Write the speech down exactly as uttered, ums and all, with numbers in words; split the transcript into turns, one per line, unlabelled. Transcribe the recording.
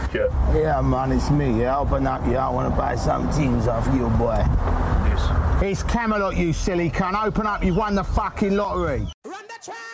Yeah.
Yeah, man, it's me. Yeah, open up. Yeah, I want to buy some things off you, boy.
Yes.
It's Camelot, you silly cunt. Open up. You've won the fucking lottery. Run the track.